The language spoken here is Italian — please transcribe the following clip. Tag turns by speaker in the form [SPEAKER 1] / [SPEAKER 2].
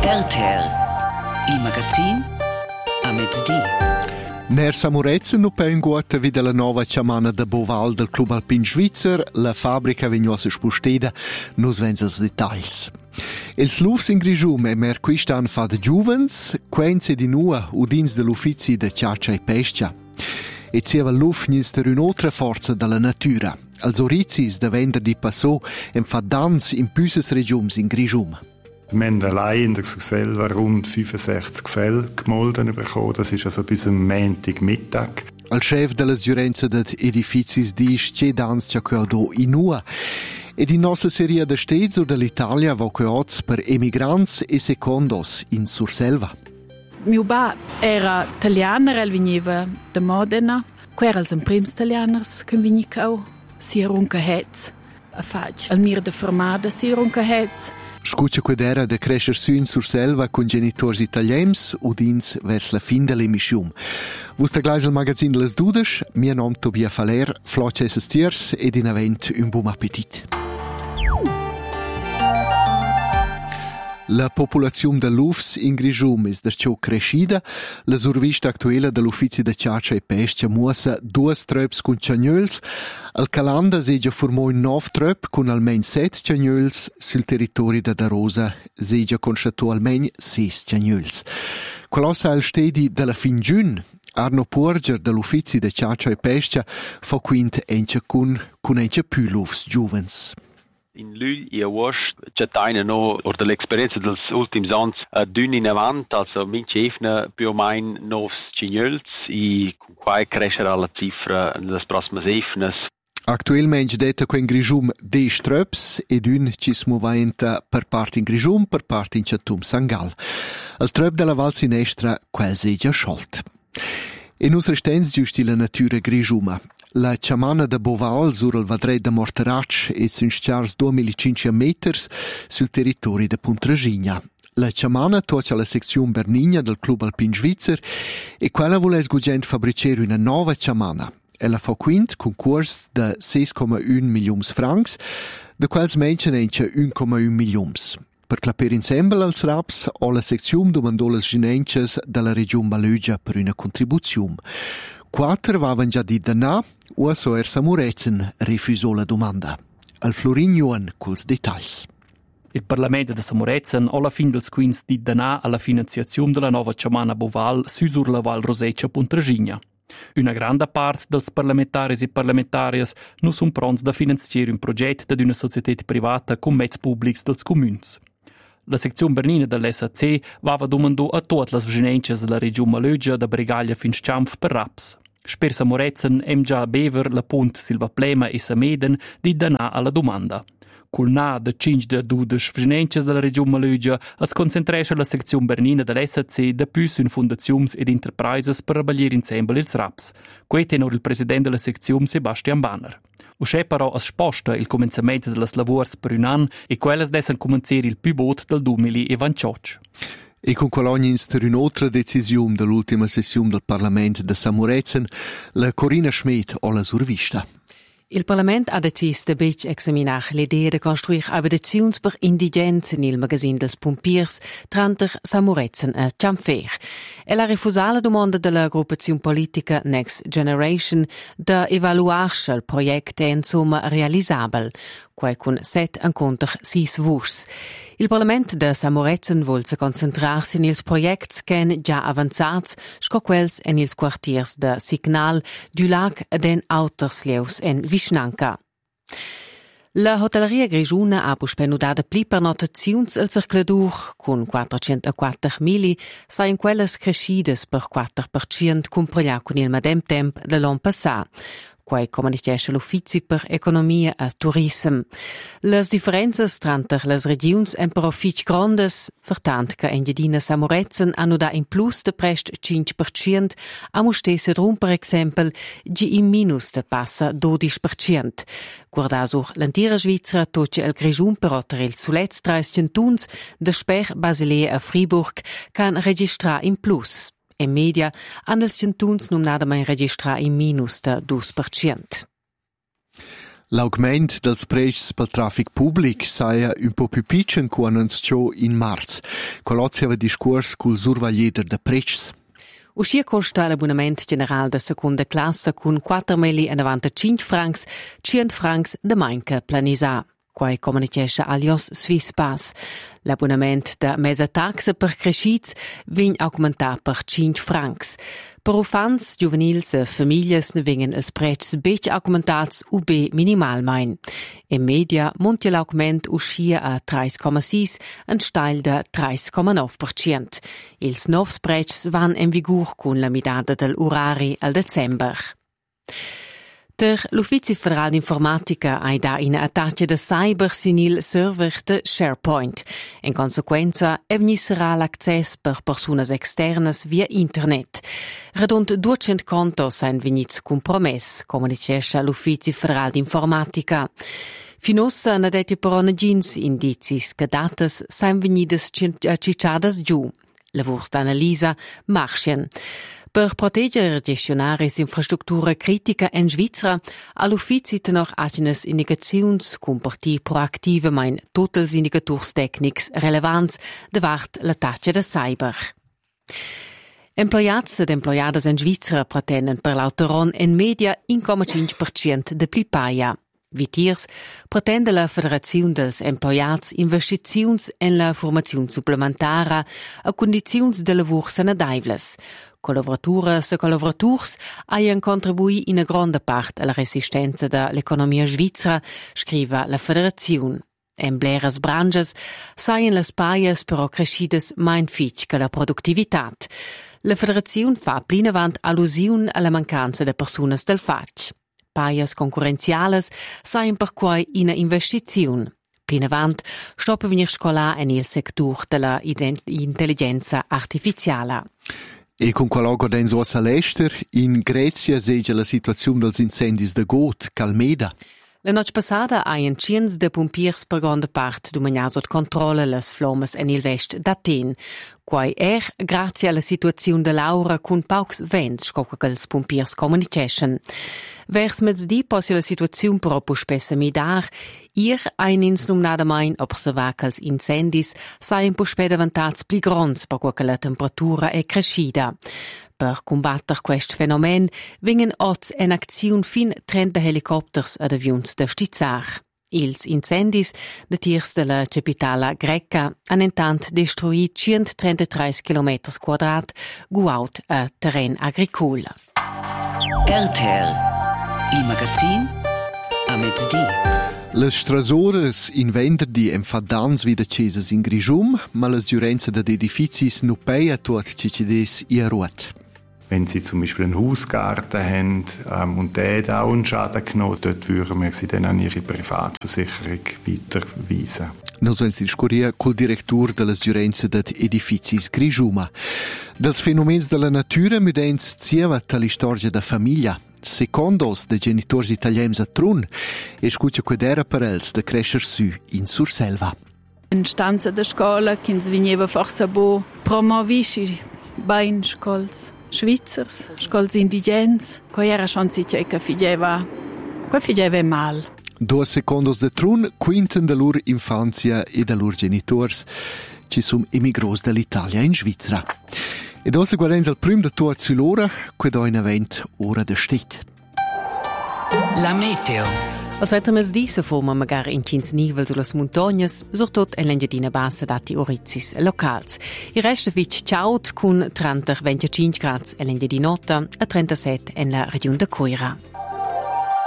[SPEAKER 1] RTR, il magazin a mezzodì.
[SPEAKER 2] Ner Samurezen nu pe guota vide la nova ciamana de Boval del Club Alpin Svizzer, la fabbrica vignosa spusteda, nus venzas detalls. Els lufs in Grigium e mer quistan fa de giuvens, quenze di nua udins dell'uffizi de Ciaccia e Pescia. E zieva luf nis der un'altra forza della natura. Als orizis de vender di passò em fa dans in püses regiums in Grigium.
[SPEAKER 3] Wir haben allein in der selber rund 65 Fälle gemolden bekommen. Das ist also bis am Montagmittag.
[SPEAKER 2] Al chef della giurenza ded edificis dice che dans c'è do in ua. Ed in nostra serie de stezzo dell'Italia vocoats per emigrants e secondos in Surselva.
[SPEAKER 4] Mio ba era italianer, el veniva da Modena. Qua era els prims italianers che venicau. Si runca hetz. A faig al mir de formada si runca hetz.
[SPEAKER 2] Scuccia quedera de crescer su in Surselva con genitors italiens udins vers la fin dell'emissium. Vusta glais al magazin de les dudes, mio nom Tobia Faler, floce esses tiers ed in avent un buon appetit. La popolazione de lufs in Grigium es derciò crescida. La survista actuella dell'uffizi de Ciaccia e Pescia muossa 2 tröps con ciagnöls. Al calanda segia formò un 9 tröp con almen 7 ciagnöls. Sul territorio de Darosa segia constatò almen 6 ciagnöls. Qualossa al stedi della fin giun, Arno Porger dell'uffizi de Ciaccia e Pescia fa quint ence con ence più lufs giuvens.
[SPEAKER 5] In luglio e agosto c'è no or dell'esperienza dels ultims anni dünn in avant, also minchefne più o meno 9 cignöls e con quai crescere alla cifra nelle prossime efnes.
[SPEAKER 2] Actualmente detta in Grigium 10 tröps ed un ci smuoventa per parte in Grigium, per parte in Chatum Sangal. Al tröp della Val Sinestra quel sei già sciolt. E nus restens giusti la natura Grigiuma. La ciamana de Boval sur il vadret de Morterac e sun schars 2500 meters sul territorio de Puntragigna. La ciamana toccia la sezione Bernigna del Club Alpin Svizzer e quella vuole sgugent fabricare una nuova ciamana. Ella fa quint concurs de 6,1 milions francs, de quals menchen ence 1,1 milions. Per claper insieme als raps o la sezione domandò les ginences della regione Malugia per una contribuzione. 4 vavan già di danà, o so Samurezen refusò la domanda. Al Florin Juan culs dettagls.
[SPEAKER 6] Il Parlamento de Samurezen alla fin dels quins di danà alla finanziazione della nuova ciamana Boval sur la Val Roseccia Puntragigna. Una grande parte dels parlamentaris e parlamentarias non sun pronts da finanziare un progetto di una società privata con mezzi pubblici dels comuns. La sezione bernina dell'SAC va domandò a tutte le vicinanze della regione Malugia da Bregaglia fin Sciampf per Raps. Sper Samurezen hem già bever la punt Silva Plema e Sameden di danà alla domanda. Col na de 5 de dudes vicinanze della regione Malugia es concentresce la sezione bernina dell'SAC da più in fondazions ed enterprises per rabagliare insieme ils Raps. Quei tenor il presidente della sezione Sebastian Banner. Usce però as sposta il comenziamento delle lavors per un anno e quelles dessen cominciare il più bot del 2028.
[SPEAKER 2] E con quell'ognis per un'altra decisione dell'ultima sessione del Parlamento de Samurezen, la Corinna Schmidt o la survista.
[SPEAKER 7] Il Parlament ha decis de bec examinar l'idea de construir abitazions per indigens nel magazin dels pompiers tranter Samurezen a Ciampfer. El ha refusat la domanda de la agrupazione politica Next Generation de evaluar-se il project en summa realisabel, quai con 7 encontr 6 vurs. Il Parlament de Samurezen vol se concentrar-se nils projects che già avanzats, sco quels en ils quartiers de Signal, du Lac den Outersleus en Vischnanca. La hotelleria grigiuna ha puspenudada pli per notaziuns al circladur, con 404 mili, sa in quelles crescides per 4% comparà con il medem temp de l'an passat. Quai comunicasse l'Uffizi per Economia e Tourism. Les differences tranter les regions en però fich grandes, vertant che Engiadina Samurezen hanno da in plus de prest 5%, a mustesse drum per exempel gi in minus de passa 12%. Guarda sur l'antira Svizzera tocce el Grigiun però ter il sulets 30 centuns, de Sper, Basilea e Fribourg can registrar in plus. In media hanno els centuns numnadamein registrar in minus de 2%.
[SPEAKER 2] L'augment dels precis pel traffic pubblic saia un po' più piccolo che annunciò in marzo. Colozzi aveva discorso col survegliere de precis.
[SPEAKER 7] Uscia costa l'abbonament general de seconda classe con 4.095 francs, 100 francs de manca planisà. Quai comunichesce alios Swiss Pass. L'abbonament de mesa taxa per crescits vegn augmentar per 5 francs. Per ufans, juvenils e famiglias ne vengen els precis bec augmentats u be minimalmein. In media monti l'augment uscia a 3,6, un steil de 3,9%. Ils novs precis van in vigor con la midada del orari al december. L'Ufficio Federal d'Informatica ha da in attacco de cyber sinil server de SharePoint. In conseguenza, evnisserà l'access per personas externas via internet. Redont 200 contos sain venits compromess, comunicesce l'Ufficio Federal d'Informatica. Finossa na deti però negins indicis che datas sain venidas cicciadas giù. Lavurs d'analisa marchen. Per proteggere e gestionare infrastruttura critica in Svizzera, all'Ufficio tenor agnes indicazions con parti proactive mein totals indicators tecnics relevants davart la taccia de cyber. Employats ed employadas in Svizzera pretenden per l'autoron in media 1,5% de pli paia. Vitiers pretende la Federazione dels Employats investizions in la formazione supplementara a condizions de lavur sanadaivles. Collaboraturas e collaboraturs haien contribuì in grande part alla resistenza dell'economia svizzera, scrive la Federazione. In bleras branches saien las paias però crescidas mein fitch che la produttivitat. La Federazione fa plinavant allusione alla mancanza de personas del fatg. Paias concorrenziales saien per quai ina investizione. Plinavant stoppa venir scolar in il sector della intelligenza artificiale.
[SPEAKER 2] E con quell'ogo denso all'ester, in Grecia segge la situazione dels incendis de Got, Calmeda.
[SPEAKER 7] La noche passada haien ciens de pompiers per grande part domanià sot controlla las flammas en il vest d'Aten, quai grazie alla situazione de Laura con paucs vents scoca che els pompiers comuniceschen. Vers mezzdi possi la situazione però pu spessa midar, ein ins numnadamain observar che els incendis saien pu speda avantats pli grons per quaque la temperatura è crescida. Per combatter quest fenomen vingen oz en acziun fin 30 helicopters ad avions da stizzar. Ils incendis de tiers de la capitala greca han intant destruit 133 km quadrat guaut a terren agricol.
[SPEAKER 1] RTL, il magazin a mezz'dì.
[SPEAKER 2] Les strasores in venderdi em fa dans vida ceses in Grischum, ma les giurenze de edificis nu peia tot cicides i ruot.
[SPEAKER 3] Wenn Sie zum Beispiel einen Hausgarten haben und der auch einen Schaden genommen, dort würden wir sie dann an Ihre Privatversicherung weiterweisen.
[SPEAKER 2] Nos ens discuria col director de les giurenze de edificis Grischuma. Dels fenomens de la natura midens zieva l'historgia da famiglia. Secondos de genitors italians a Trun, e scuccia quedera per els de crescer su in Surselva.
[SPEAKER 4] In stanza de scola, che ens veniva forse bo promovisci bain scols Schweizers, scols indigens, qua era schon sicher che figeva mal.
[SPEAKER 2] 2 secondos de Trun quinten de lur infanzia e de lur genitors, ci sum emigros dall'Italia in Svizzera. E dosse guardenza al prim de tua zulora, quedo in event ora de stet.
[SPEAKER 1] La meteo.
[SPEAKER 7] Als weiter mezz'dì se forma magari in cins nivel sulle montagnas, surtot en l'engiadina bassa dati orizis locals. Il resto vic ciaut con 30-25 gradi en l'engiadinota a 37 en la regione de Coira.